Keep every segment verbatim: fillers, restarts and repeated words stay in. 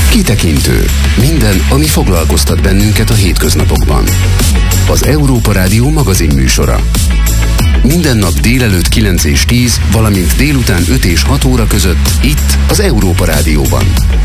Kitekintő. Minden, ami foglalkoztat bennünket a hétköznapokban. Az Európa Rádió magazin műsora. Minden nap délelőtt kilenc és tíz, valamint délután öt és hat óra között itt az Európa Rádióban.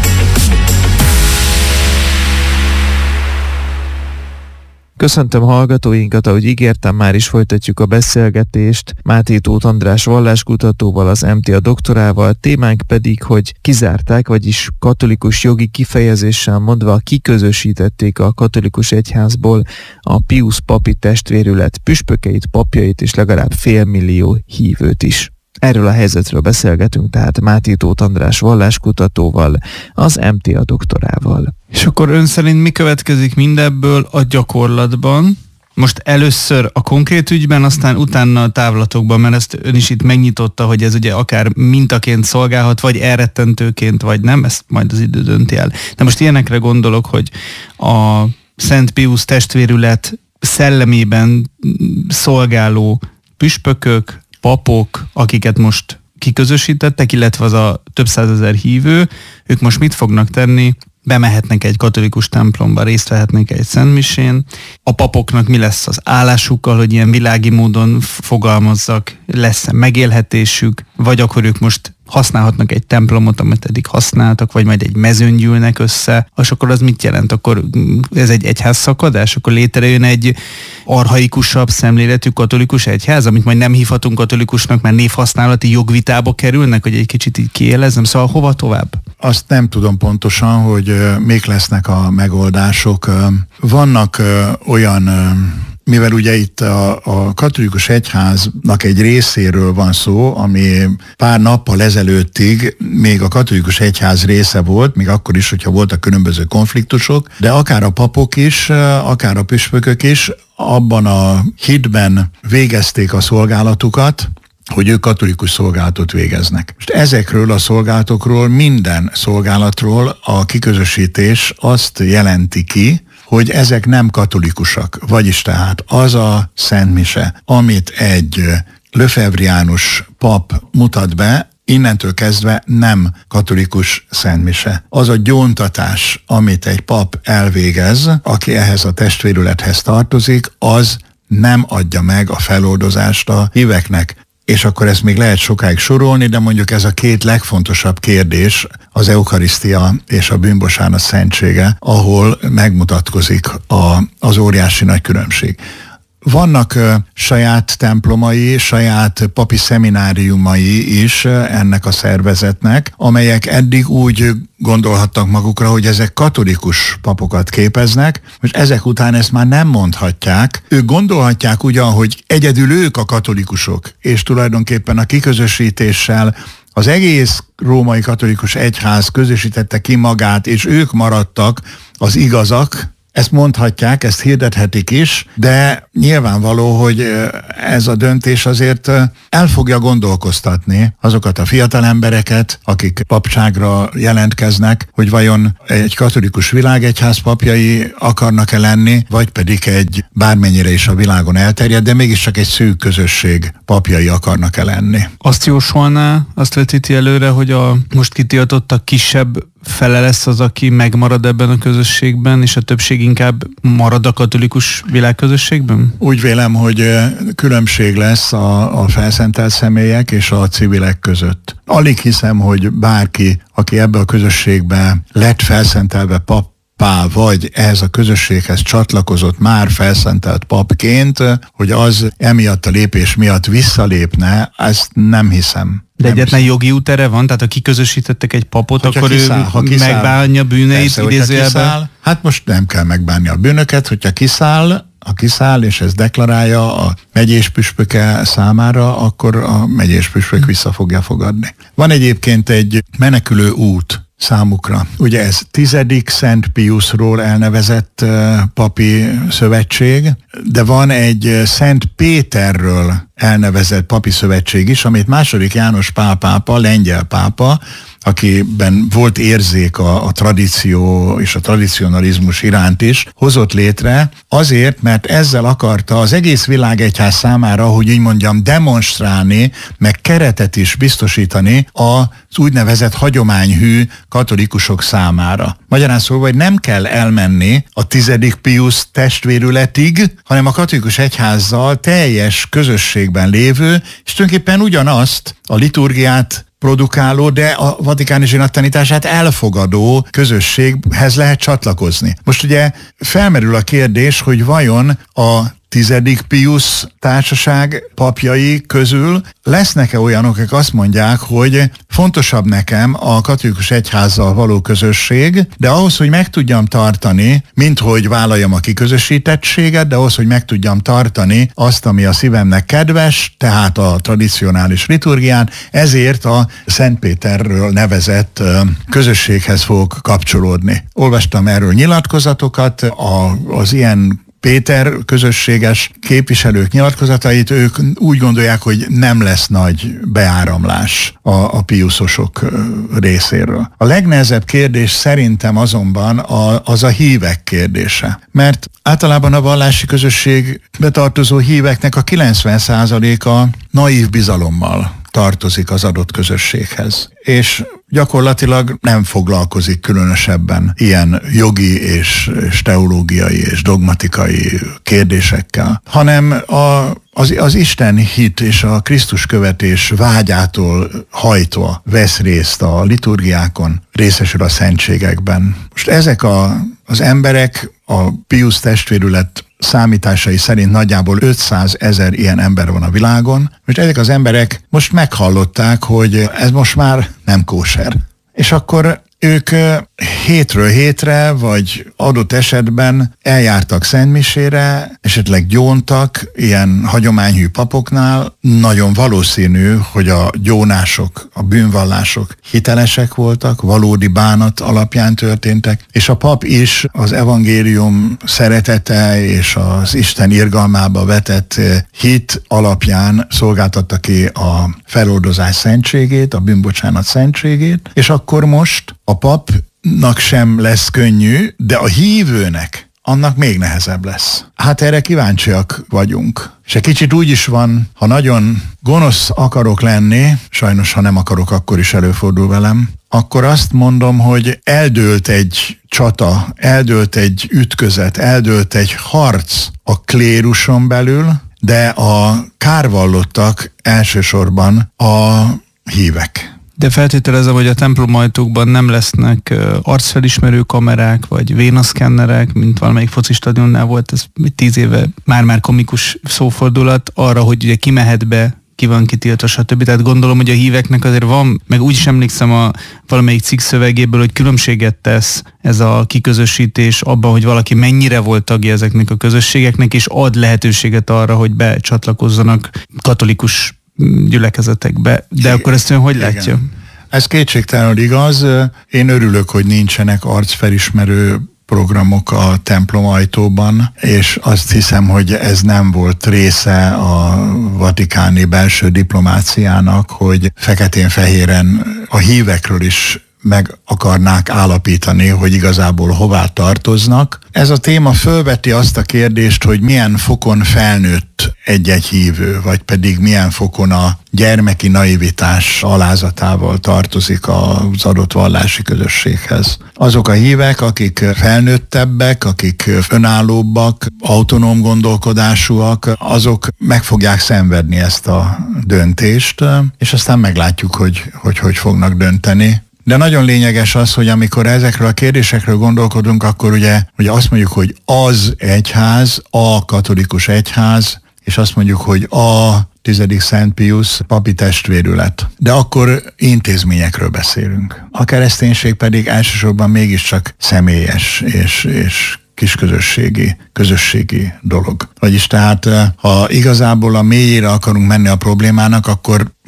Köszöntöm hallgatóinkat, ahogy ígértem, már is folytatjuk a beszélgetést Máté Tóth András valláskutatóval, az em té á doktorával, témánk pedig, hogy kizárták, vagyis katolikus jogi kifejezéssel mondva kiközösítették a katolikus egyházból a Piusz papi testvérület püspökeit, papjait és legalább félmillió hívőt is. Erről a helyzetről beszélgetünk tehát Máté Tóth András valláskutatóval, az em té á doktorával. És akkor ön szerint mi következik mindebből a gyakorlatban? Most először a konkrét ügyben, aztán utána a távlatokban, mert ezt ön is itt megnyitotta, hogy ez ugye akár mintaként szolgálhat, vagy elrettentőként, vagy nem, ezt majd az idő dönti el. De most ilyenekre gondolok, hogy a Szent Piusz testvérület szellemében szolgáló püspökök, papok, akiket most kiközösítettek, illetve az a több százezer hívő, ők most mit fognak tenni? Bemehetnek egy katolikus templomba, részt vehetnek egy szentmisén. A papoknak mi lesz az állásukkal, hogy ilyen világi módon fogalmazzak, lesz megélhetésük, vagy akkor ők most használhatnak egy templomot, amit eddig használtak, vagy majd egy mezőn gyűlnek össze, és akkor az mit jelent? Akkor ez egy egyházszakadás? Akkor létrejön egy archaikusabb szemléletű katolikus egyház, amit majd nem hívhatunk katolikusnak, mert névhasználati jogvitába kerülnek, hogy egy kicsit így kiélezem, szóval hova tovább? Azt nem tudom pontosan, hogy mik lesznek a megoldások. Vannak olyan, mivel ugye itt a, a katolikus egyháznak egy részéről van szó, ami pár nappal ezelőttig még a katolikus egyház része volt, még akkor is, hogyha voltak különböző konfliktusok, de akár a papok is, akár a püspökök is abban a hitben végezték a szolgálatukat, hogy ők katolikus szolgálatot végeznek. Most ezekről a szolgálatokról, minden szolgálatról a kiközösítés azt jelenti ki, hogy ezek nem katolikusak. Vagyis tehát az a szentmise, amit egy lefebvriánus pap mutat be, innentől kezdve nem katolikus szentmise. Az a gyóntatás, amit egy pap elvégez, aki ehhez a testvérülethez tartozik, az nem adja meg a feloldozást a híveknek. És akkor ezt még lehet sokáig sorolni, de mondjuk ez a két legfontosabb kérdés, az eukarisztia és a bűnbocsánat szentsége, ahol megmutatkozik a, az óriási nagy különbség. Vannak uh, saját templomai, saját papi szemináriumai is uh, ennek a szervezetnek, amelyek eddig úgy gondolhattak magukra, hogy ezek katolikus papokat képeznek, most ezek után ezt már nem mondhatják. Ők gondolhatják ugyan, hogy egyedül ők a katolikusok, és tulajdonképpen a kiközösítéssel az egész római katolikus egyház közösítette ki magát, és ők maradtak az igazak. Ezt mondhatják, ezt hirdethetik is, de nyilvánvaló, hogy ez a döntés azért el fogja gondolkoztatni azokat a fiatal embereket, akik papságra jelentkeznek, hogy vajon egy katolikus világegyház papjai akarnak-e lenni, vagy pedig egy bármennyire is a világon elterjed, de mégiscsak egy szűk közösség papjai akarnak-e lenni. Azt jósolná, azt vetíti előre, hogy a most kitiltottak kisebb fele lesz az, aki megmarad ebben a közösségben, és a többség inkább marad a katolikus világközösségben? Úgy vélem, hogy különbség lesz a, a felszentelt személyek és a civilek között. Alig hiszem, hogy bárki, aki ebbe a közösségbe lett felszentelve pap, pá, vagy ehhez a közösséghez csatlakozott már felszentelt papként, hogy az emiatt a lépés miatt visszalépne, ezt nem hiszem. De egyetlen jogi út erre van? Tehát ha kiközösítettek egy papot, hogyha akkor kiszáll, ő kiszáll, megbánja bűneit idézőjelben? Hát most nem kell megbánni a bűnöket, hogyha kiszáll, ha kiszáll, és ezt deklarálja a megyés püspöke számára, akkor a megyés püspök vissza fogja fogadni. Van egyébként egy menekülő út számukra. Ugye ez tizedik Szent Piuszról elnevezett uh, papi szövetség, de van egy Szent Péterről elnevezett papi szövetség is, amit második János Pál pápa, lengyel pápa akiben volt érzék a, a tradíció és a tradicionalizmus iránt is, hozott létre azért, mert ezzel akarta az egész világegyház számára, hogy így mondjam, demonstrálni, meg keretet is biztosítani az úgynevezett hagyományhű katolikusok számára. Magyarán szólva, hogy nem kell elmenni a tizedik Piusz testvérületig, hanem a katolikus egyházzal teljes közösségben lévő, és tulajdonképpen ugyanazt a liturgiát produkáló, de a vatikáni zsinat tanítását elfogadó közösséghez lehet csatlakozni. Most ugye felmerül a kérdés, hogy vajon a tizedik Piusz társaság papjai közül lesznek-e olyanok, akik azt mondják, hogy fontosabb nekem a katolikus egyházzal való közösség, de ahhoz, hogy meg tudjam tartani, mint hogy vállaljam a kiközösítettséget, de ahhoz, hogy meg tudjam tartani azt, ami a szívemnek kedves, tehát a tradicionális liturgián, ezért a Szent Péterről nevezett közösséghez fogok kapcsolódni. Olvastam erről nyilatkozatokat, a, az ilyen Péter közösséges képviselők nyilatkozatait, ők úgy gondolják, hogy nem lesz nagy beáramlás a, a piuszosok részéről. A legnehezebb kérdés szerintem azonban a, az a hívek kérdése. Mert általában a vallási közösségbe tartozó híveknek a kilencven százaléka naív bizalommal tartozik az adott közösséghez. És gyakorlatilag nem foglalkozik különösebben ilyen jogi és, és teológiai és dogmatikai kérdésekkel, hanem a, az, az Isten hit és a Krisztus követés vágyától hajtva vesz részt a liturgiákon, részesül a szentségekben. Most ezek a, az emberek, a Piusz testvérület számításai szerint nagyjából ötszázezer ilyen ember van a világon. Most ezek az emberek most meghallották, hogy ez most már nem kóser. És akkor ők hétről hétre, vagy adott esetben eljártak szentmisére, esetleg gyóntak ilyen hagyományhű papoknál. Nagyon valószínű, hogy a gyónások, a bűnvallások hitelesek voltak, valódi bánat alapján történtek, és a pap is az evangélium szeretete és az Isten irgalmába vetett hit alapján szolgáltatta ki a feloldozás szentségét, a bűnbocsánat szentségét, és akkor most a papnak sem lesz könnyű, de a hívőnek annak még nehezebb lesz. Hát erre kíváncsiak vagyunk. És egy kicsit úgy is van, ha nagyon gonosz akarok lenni, sajnos ha nem akarok, akkor is előfordul velem, akkor azt mondom, hogy eldőlt egy csata, eldőlt egy ütközet, eldőlt egy harc a kléruson belül, de a kárvallottak elsősorban a hívek. De feltételezem, hogy a templomajtókban nem lesznek uh, arcfelismerő kamerák, vagy vénaszkennerek, mint valamelyik foci stadionnál volt, ez tíz éve már-már komikus szófordulat, arra, hogy ugye ki mehet be, ki van kitiltva, stb. Tehát gondolom, hogy a híveknek azért van, meg úgy is emlékszem a valamelyik cikk szövegéből, hogy különbséget tesz ez a kiközösítés abban, hogy valaki mennyire volt tagja ezeknek a közösségeknek, és ad lehetőséget arra, hogy becsatlakozzanak katolikus gyülekezetekbe. De akkor ezt ön hogy Igen. látja? Ez kétségtelenül igaz. Én örülök, hogy nincsenek arcfelismerő programok a templom ajtóban, és azt hiszem, hogy ez nem volt része a vatikáni belső diplomáciának, hogy feketén-fehéren a hívekről is meg akarnák állapítani, hogy igazából hová tartoznak. Ez a téma fölveti azt a kérdést, hogy milyen fokon felnőtt egy-egy hívő, vagy pedig milyen fokon a gyermeki naivitás alázatával tartozik az adott vallási közösséghez. Azok a hívek, akik felnőttebbek, akik önállóbbak, autonóm gondolkodásúak, azok meg fogják szenvedni ezt a döntést, és aztán meglátjuk, hogy hogy, hogy fognak dönteni. De nagyon lényeges az, hogy amikor ezekről a kérdésekről gondolkodunk, akkor ugye, ugye azt mondjuk, hogy az egyház, a katolikus egyház, és azt mondjuk, hogy a tizedik Szent Piusz papi testvérület. De akkor intézményekről beszélünk. A kereszténység pedig elsősorban mégiscsak személyes és, és kisközösségi, közösségi dolog. Vagyis tehát, ha igazából a mélyére akarunk menni a problémának, akkor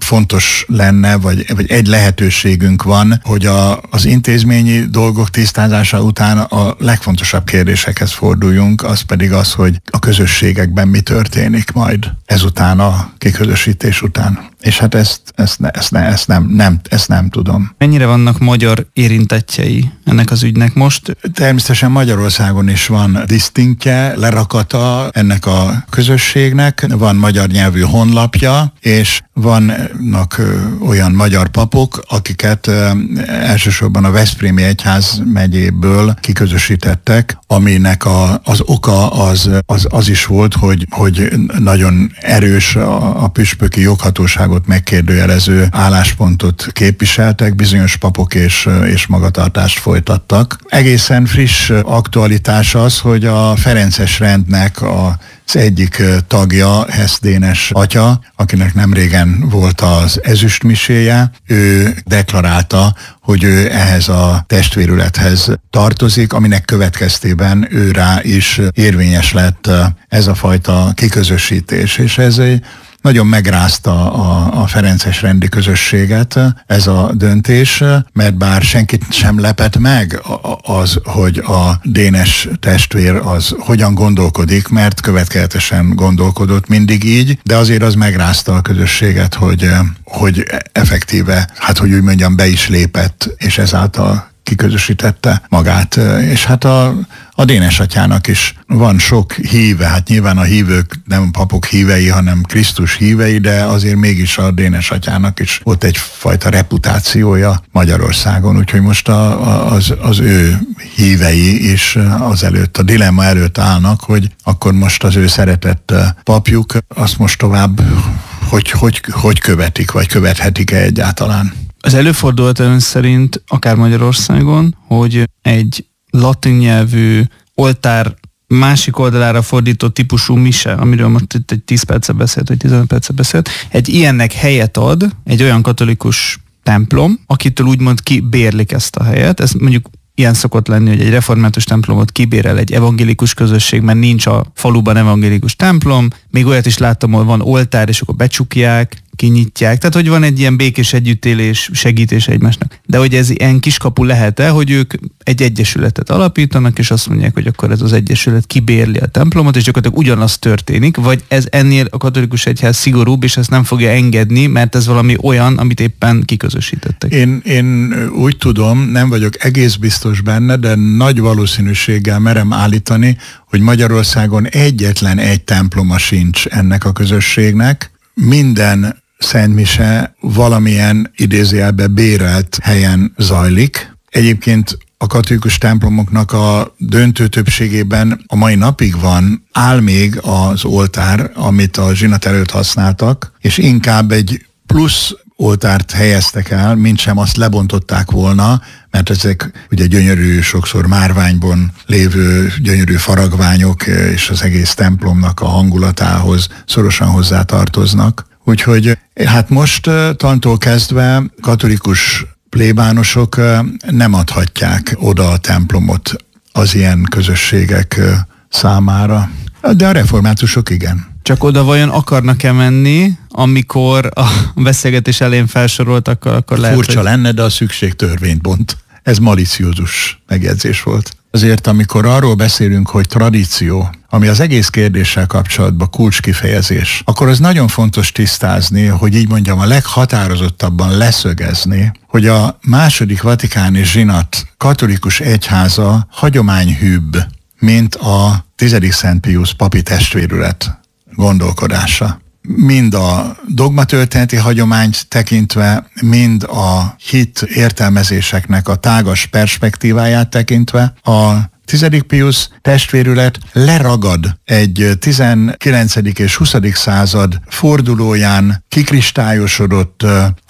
fontos lenne, vagy, vagy egy lehetőségünk van, hogy a, az intézményi dolgok tisztázása után a legfontosabb kérdésekhez forduljunk, az pedig az, hogy a közösségekben mi történik majd ezután a kiközösítés után. És hát ezt, ezt, ezt, ne, ezt, nem, nem, ezt nem tudom. Mennyire vannak magyar érintettjei ennek az ügynek most? Természetesen Magyarországon is van disztinktje, lerakata ennek a közösségnek, van magyar nyelvű honlapja, és vannak olyan magyar papok, akiket elsősorban a Veszprémi Egyház megyéből kiközösítettek, aminek a, az oka az, az, az is volt, hogy, hogy nagyon erős a, a püspöki joghatóságot megkérdőjelező álláspontot képviseltek, bizonyos papok és, és magatartást folytattak. Egészen friss aktualitás az, hogy a ferences rendnek a az egyik tagja, Hess Dénes atya, akinek nem régen volt az ezüstmiséje, ő deklarálta, hogy ő ehhez a testvérülethez tartozik, aminek következtében ő rá is érvényes lett ez a fajta kiközösítés. És ez egy nagyon megrázta a, a ferences rendi közösséget ez a döntés, mert bár senkit sem lepett meg az, hogy a Dénes testvér az hogyan gondolkodik, mert következetesen gondolkodott mindig így, de azért az megrázta a közösséget, hogy, hogy effektíve, hát hogy úgy mondjam, be is lépett, és ezáltal kiközösítette magát. És hát a, a Dénes atyának is van sok híve, hát nyilván a hívők nem papok hívei, hanem Krisztus hívei, de azért mégis a Dénes atyának is ott egyfajta reputációja Magyarországon, úgyhogy most a, a, az, az ő hívei is az előtt, a dilemma előtt állnak, hogy akkor most az ő szeretett papjuk, azt most tovább hogy, hogy, hogy követik, vagy követhetik-e egyáltalán. Az előfordult ön szerint, akár Magyarországon, hogy egy latin nyelvű oltár másik oldalára fordított típusú mise, amiről most itt egy tíz percet beszélt, vagy tizenöt percet beszélt, egy ilyennek helyet ad egy olyan katolikus templom, akitől úgymond kibérlik ezt a helyet. Ez mondjuk ilyen szokott lenni, hogy egy református templomot kibérel egy evangélikus közösség, mert nincs a faluban evangélikus templom. Még olyat is láttam, hogy van oltár, és akkor becsukják, kinyitják. Tehát, hogy van egy ilyen békés együttélés, segítés egymásnak. De hogy ez ilyen kiskapu lehet-e, hogy ők egy egyesületet alapítanak, és azt mondják, hogy akkor ez az egyesület kibérli a templomot, és gyakorlatilag ugyanaz történik, vagy ez ennél a katolikus egyház szigorúbb, és ezt nem fogja engedni, mert ez valami olyan, amit éppen kiközösítettek. Én, én úgy tudom, nem vagyok egész biztos benne, de nagy valószínűséggel merem állítani, hogy Magyarországon egyetlen egy temploma sincs ennek a közösségnek. Minden szentmise valamilyen idézőjelbe bérelt helyen zajlik. Egyébként a katolikus templomoknak a döntő többségében a mai napig van, áll még az oltár, amit a zsinat előtt használtak, és inkább egy plusz oltárt helyeztek el, mintsem azt lebontották volna, mert ezek ugye gyönyörű, sokszor márványban lévő gyönyörű faragványok, és az egész templomnak a hangulatához szorosan hozzátartoznak. Úgyhogy hát most tantól kezdve katolikus plébánosok nem adhatják oda a templomot az ilyen közösségek számára. De a reformátusok igen. Csak oda vajon akarnak-e menni, amikor a beszélgetés elején felsoroltak, akkor lehet, furcsa hogy... lenne, de a szükség törvényt bont. Ez maliciózus megjegyzés volt. Azért, amikor arról beszélünk, hogy tradíció, ami az egész kérdéssel kapcsolatban kulcskifejezés, akkor az nagyon fontos tisztázni, hogy így mondjam, a leghatározottabban leszögezni, hogy a második vatikáni zsinat katolikus egyháza hagyományhűbb, mint a tizedik Szent Piusz papi testvérület gondolkodása. Mind a dogmatörténeti hagyományt tekintve, mind a hit értelmezéseknek a tágas perspektíváját tekintve, a tizedik Piusz testvérület leragad egy tizenkilencedik és huszadik század fordulóján kikristályosodott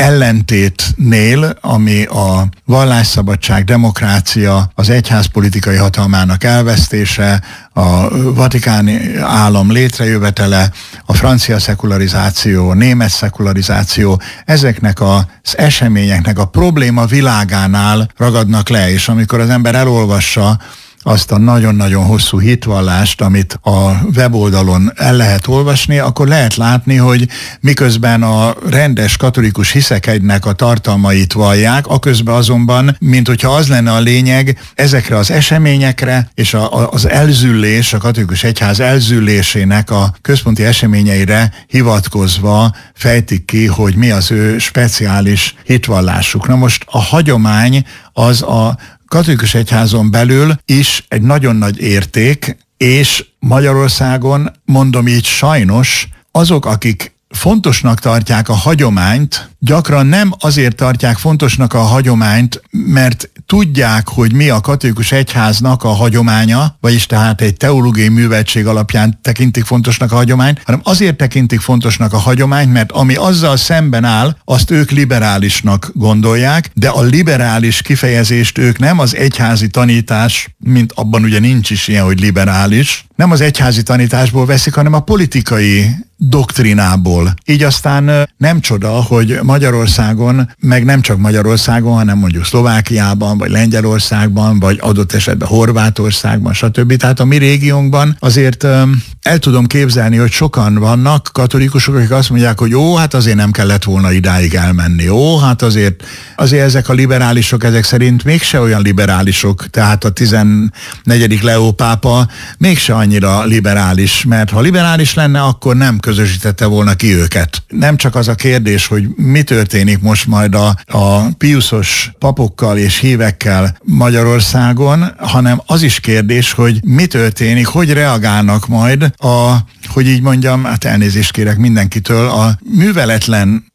ellentétnél, ami a vallásszabadság, demokrácia, az egyház politikai hatalmának elvesztése, a vatikáni állam létrejövetele, a francia szekularizáció, a német szekularizáció, ezeknek az eseményeknek a probléma világánál ragadnak le, és amikor az ember elolvassa azt a nagyon-nagyon hosszú hitvallást, amit a weboldalon el lehet olvasni, akkor lehet látni, hogy miközben a rendes katolikus hiszekednek a tartalmait vallják, aközben azonban, mint hogyha az lenne a lényeg, ezekre az eseményekre és a, a, az elzüllés, a katolikus egyház elzüllésének a központi eseményeire hivatkozva fejtik ki, hogy mi az ő speciális hitvallásuk. Na most a hagyomány az a katolikus egyházon belül is egy nagyon nagy érték, és Magyarországon, mondom így sajnos, azok, akik fontosnak tartják a hagyományt, gyakran nem azért tartják fontosnak a hagyományt, mert tudják, hogy mi a katolikus egyháznak a hagyománya, vagyis tehát egy teológiai műveltség alapján tekintik fontosnak a hagyományt, hanem azért tekintik fontosnak a hagyományt, mert ami azzal szemben áll, azt ők liberálisnak gondolják, de a liberális kifejezést ők nem az egyházi tanítás, mint abban ugye nincs is ilyen, hogy liberális, nem az egyházi tanításból veszik, hanem a politikai doktrinából. Így aztán nem csoda, hogy Magyarországon, meg nem csak Magyarországon, hanem mondjuk Szlovákiában, vagy Lengyelországban, vagy adott esetben Horvátországban, stb. Tehát a mi régiónkban azért el tudom képzelni, hogy sokan vannak katolikusok, akik azt mondják, hogy jó, hát azért nem kellett volna idáig elmenni. Jó, hát azért, azért ezek a liberálisok ezek szerint mégse olyan liberálisok, tehát a tizennegyedik Leó pápa mégse annyira liberális, mert ha liberális lenne, akkor nem közösítette volna ki őket. Nem csak az a kérdés, hogy mi történik most majd a, a piuszos papokkal és hívekkel Magyarországon, hanem az is kérdés, hogy mi történik, hogy reagálnak majd a, hogy így mondjam, hát elnézést kérek mindenkitől, a műveletlen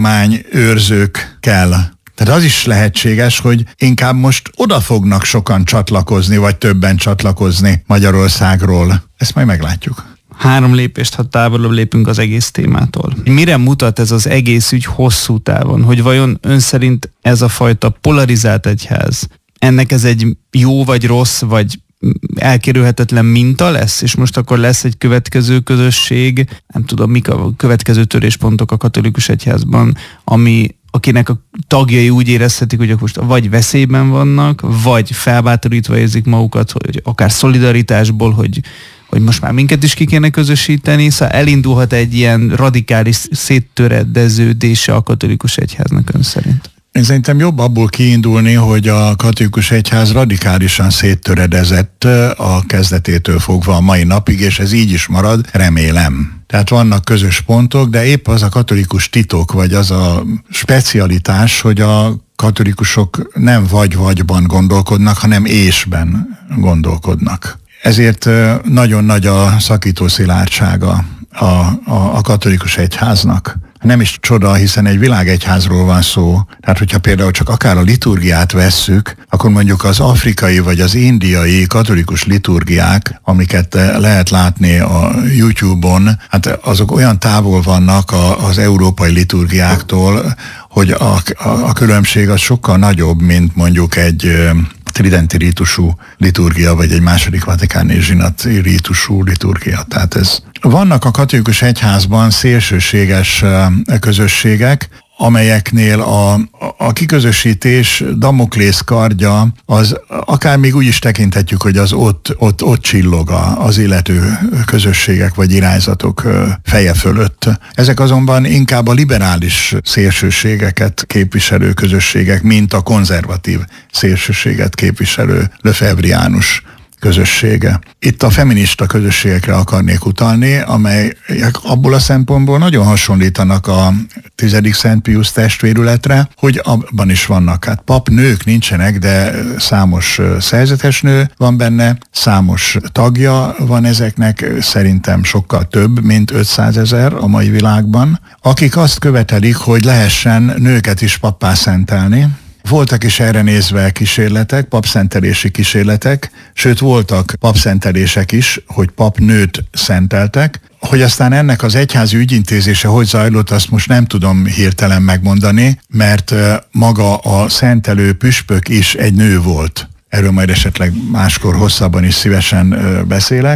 hagyományőrzőkkel. Tehát az is lehetséges, hogy inkább most oda fognak sokan csatlakozni, vagy többen csatlakozni Magyarországról. Ezt majd meglátjuk. Három lépést, ha távolabb lépünk az egész témától. Mire mutat ez az egész ügy hosszú távon? Hogy vajon ön szerint ez a fajta polarizált egyház, ennek ez egy jó vagy rossz, vagy elkerülhetetlen minta lesz, és most akkor lesz egy következő közösség, nem tudom, mik a következő töréspontok a katolikus egyházban, ami akinek a tagjai úgy érezhetik, hogy most vagy veszélyben vannak, vagy felbátorítva érzik magukat, hogy akár szolidaritásból, hogy, hogy most már minket is ki kéne közösíteni, szóval elindulhat egy ilyen radikális széttöredeződése a katolikus egyháznak ön szerint. Én szerintem jobb abból kiindulni, hogy a katolikus egyház radikálisan széttöredezett a kezdetétől fogva a mai napig, és ez így is marad, remélem. Tehát vannak közös pontok, de épp az a katolikus titok, vagy az a specialitás, hogy a katolikusok nem vagy-vagyban gondolkodnak, hanem ésben gondolkodnak. Ezért nagyon nagy a szakító szilárdsága a, a, a katolikus egyháznak. Nem is csoda, hiszen egy világegyházról van szó. Tehát, hogyha például csak akár a liturgiát vesszük, akkor mondjuk az afrikai vagy az indiai katolikus liturgiák, amiket lehet látni a YouTube-on, hát azok olyan távol vannak a, az európai liturgiáktól, hogy a, a, a különbség az sokkal nagyobb, mint mondjuk egy tridenti rítusú liturgia, vagy egy második vatikáni zsinati rítusú liturgia. Tehát ez. Vannak a katolikus egyházban szélsőséges közösségek, amelyeknél a, a kiközösítés Damoklész kardja, az akár még úgy is tekinthetjük, hogy az ott, ott, ott csillog az illető közösségek vagy irányzatok feje fölött. Ezek azonban inkább a liberális szélsőségeket képviselő közösségek, mint a konzervatív szélsőséget képviselő lefebvriánus közössége. Itt a feminista közösségekre akarnék utalni, amelyek abból a szempontból nagyon hasonlítanak a tizedik Szent Piusz testvérületre, hogy abban is vannak. Hát papnők nincsenek, de számos szerzetes nő van benne, számos tagja van ezeknek, szerintem sokkal több, mint ötszázezer a mai világban, akik azt követelik, hogy lehessen nőket is pappá szentelni. Voltak is erre nézve kísérletek, papszentelési kísérletek, sőt voltak papszentelések is, hogy papnőt szenteltek. Hogy aztán ennek az egyházi ügyintézése hogy zajlott, azt most nem tudom hirtelen megmondani, mert maga a szentelő püspök is egy nő volt. Erről majd esetleg máskor hosszabban is szívesen beszélek.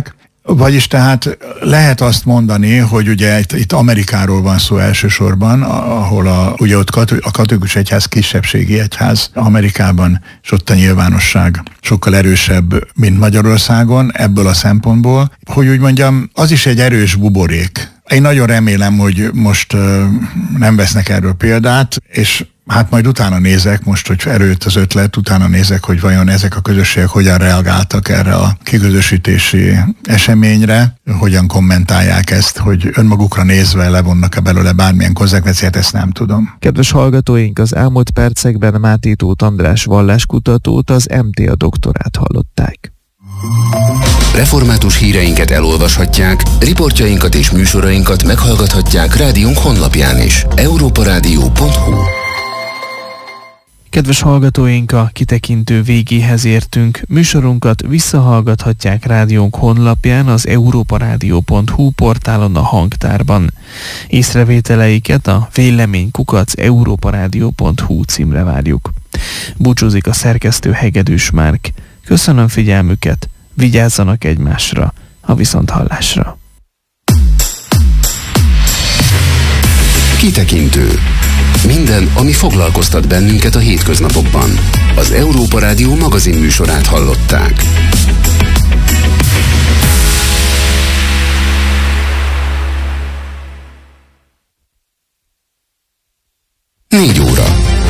Vagyis tehát lehet azt mondani, hogy ugye itt, itt Amerikáról van szó elsősorban, ahol a, ugye ott a katolikus egyház kisebbségi egyház Amerikában, és ott a nyilvánosság sokkal erősebb, mint Magyarországon ebből a szempontból, hogy úgy mondjam, az is egy erős buborék. Én nagyon remélem, hogy most uh, nem vesznek erről példát, és hát majd utána nézek, most, hogy erőt az ötlet, utána nézek, hogy vajon ezek a közösségek hogyan reagáltak erre a kiközösítési eseményre, hogyan kommentálják ezt, hogy önmagukra nézve levonnak-e belőle bármilyen konzekvenciát, ezt nem tudom. Kedves hallgatóink, az elmúlt percekben Máté Tóth András valláskutatót, az em té á doktorát hallották. Református híreinket elolvashatják, riportjainkat és műsorainkat meghallgathatják rádiónk honlapján is. európarádió pont hu. Kedves hallgatóink, a kitekintő végéhez értünk. Műsorunkat visszahallgathatják rádiónk honlapján, az európarádió pont hu portálon, a hangtárban. Észrevételeiket a vélemény kukac európarádió pont hu címre várjuk. Búcsúzik a szerkesztő Hegedűs Márk. Köszönöm figyelmüket, vigyázzanak egymásra, a viszonthallásra. Kitekintő. Minden, ami foglalkoztat bennünket a hétköznapokban. Az Európa Rádió magazin műsorát hallották. Négy óra.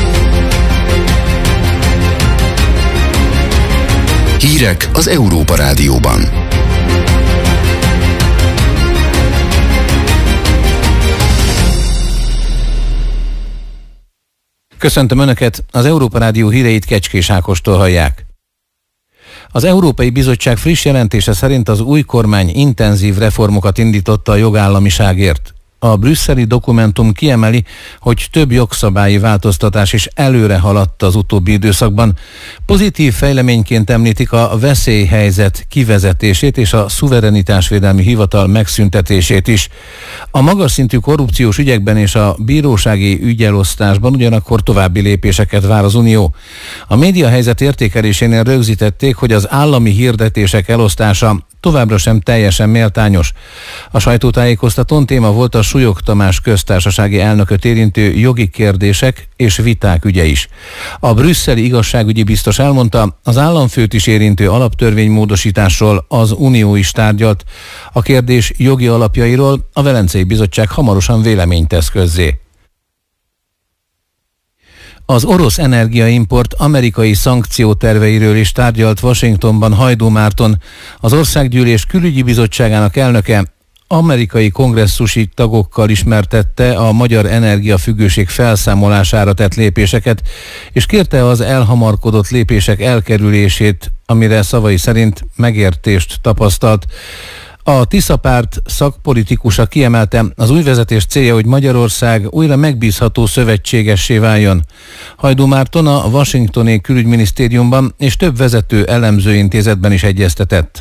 Hírek az Európa Rádióban. Köszöntöm Önöket, az Európa Rádió híreit Kecskés Ákostól hallják. Az Európai Bizottság friss jelentése szerint az új kormány intenzív reformokat indította a jogállamiságért. A brüsszeli dokumentum kiemeli, hogy több jogszabályi változtatás is előre haladt az utóbbi időszakban. Pozitív fejleményként említik a veszélyhelyzet kivezetését és a szuverenitásvédelmi hivatal megszüntetését is. A magas szintű korrupciós ügyekben és a bírósági ügyelosztásban ugyanakkor további lépéseket vár az Unió. A médiahelyzet értékelésénél rögzítették, hogy az állami hirdetések elosztása továbbra sem teljesen méltányos. A sajtótájékoztatón téma volt a Súlyog Tamás köztársasági elnököt érintő jogi kérdések és viták ügye is. A brüsszeli igazságügyi biztos elmondta, az államfőt is érintő alaptörvénymódosításról az Unió is tárgyalt. A kérdés jogi alapjairól a Velencei Bizottság hamarosan véleményt tesz közzé. Az orosz energiaimport amerikai szankcióterveiről is tárgyalt Washingtonban Hajdú Márton, az Országgyűlés Külügyi Bizottságának elnöke. Amerikai kongresszusi tagokkal ismertette a magyar energiafüggőség felszámolására tett lépéseket, és kérte az elhamarkodott lépések elkerülését, amire szavai szerint megértést tapasztalt. A Tisza párt szakpolitikusa kiemelte, az új vezetés célja, hogy Magyarország újra megbízható szövetségessé váljon. Hajdú Márton a washingtoni külügyminisztériumban és több vezető elemzőintézetben is egyeztetett.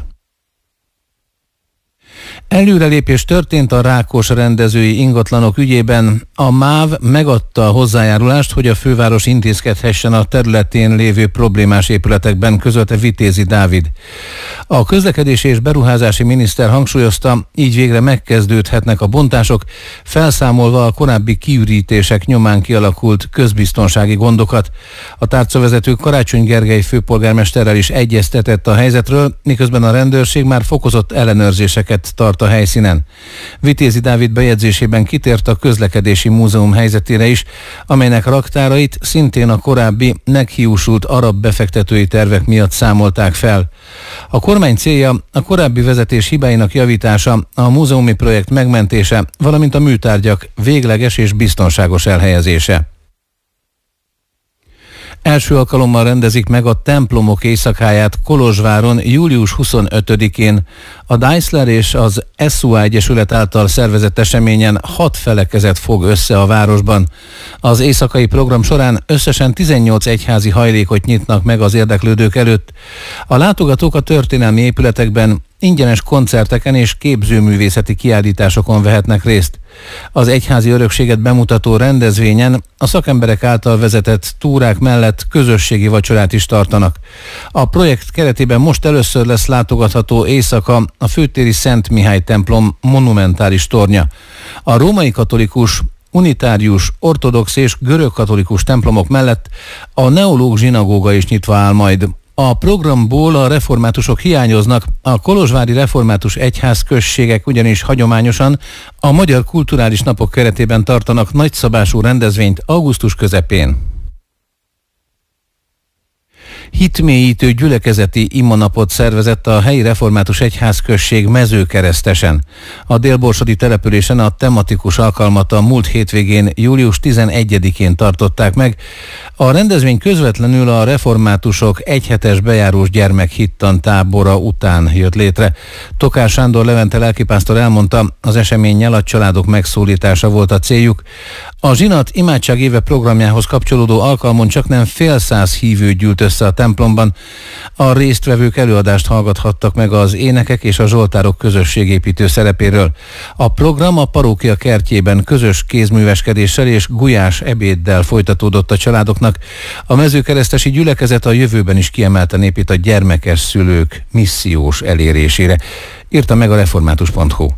Előrelépés történt a Rákos rendezői ingatlanok ügyében. A MÁV megadta a hozzájárulást, hogy a főváros intézkedhessen a területén lévő problémás épületekben, közölte Vitézi Dávid. A közlekedési és beruházási miniszter hangsúlyozta, így végre megkezdődhetnek a bontások, felszámolva a korábbi kiürítések nyomán kialakult közbiztonsági gondokat. A tárcavezető Karácsony Gergely főpolgármesterrel is egyeztetett a helyzetről, miközben a rendőrség már fokozott ellenőrzéseket tart a helyszínen. Vitézi Dávid bejegyzésében kitért a közlekedési múzeum helyzetére is, amelynek raktárait szintén a korábbi meghiúsult arab befektetői tervek miatt számolták fel. A kormány célja a korábbi vezetés hibáinak javítása, a múzeumi projekt megmentése, valamint a műtárgyak végleges és biztonságos elhelyezése. Első alkalommal rendezik meg a templomok éjszakáját Kolozsváron július huszonötödikén. A Deisler és az es u á Egyesület által szervezett eseményen hat felekezet fog össze a városban. Az éjszakai program során összesen tizennyolc egyházi hajlékot nyitnak meg az érdeklődők előtt. A látogatók a történelmi épületekben ingyenes koncerteken és képzőművészeti kiállításokon vehetnek részt. Az egyházi örökséget bemutató rendezvényen a szakemberek által vezetett túrák mellett közösségi vacsorát is tartanak. A projekt keretében most először lesz látogatható éjszaka a főtéri Szent Mihály templom monumentális tornya. A római katolikus, unitárius, ortodox és görögkatolikus templomok mellett a neológ zsinagóga is nyitva áll majd. A programból a reformátusok hiányoznak, a kolozsvári református egyház községek ugyanis hagyományosan a Magyar Kulturális Napok keretében tartanak nagyszabású rendezvényt augusztus közepén. Hitmélyítő gyülekezeti imanapot szervezett a helyi református egyházközség Mezőkeresztesen. A délborsodi településen a tematikus alkalmat a múlt hétvégén, július tizenegyedikén tartották meg. A rendezvény közvetlenül a reformátusok egyhetes bejárós gyermekhittan tábora után jött létre. Tokár Sándor Levente lelkipásztor elmondta, az eseménnyel a családok megszólítása volt a céljuk. A zsinat imádság éve programjához kapcsolódó alkalmon csaknem fél száz hívő gyűlt össze a templomban. A résztvevők előadást hallgathattak meg az énekek és a zsoltárok közösségépítő szerepéről. A program a parókia kertjében közös kézműveskedéssel és gulyás ebéddel folytatódott a családoknak. A mezőkeresztesi gyülekezet a jövőben is kiemelten épít a gyermekes szülők missziós elérésére. Írta meg a református pont hu.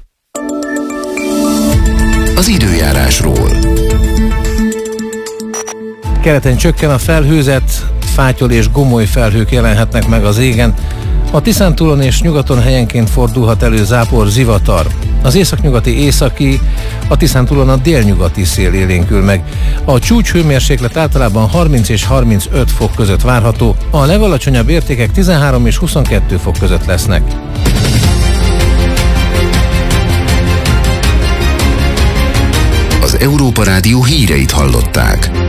Az időjárásról. Keleten csökken a felhőzet, fátyol és gomoly felhők jelenhetnek meg az égen. A Tiszántúlon és nyugaton helyenként fordulhat elő zápor, zivatar. Az északnyugati északi, a Tiszántúlon a délnyugati szél élénkül meg. A csúcshőmérséklet általában harminc és harmincöt fok között várható, a legalacsonyabb értékek tizenhárom és huszonkettő fok között lesznek. Az Európa Rádió híreit hallották.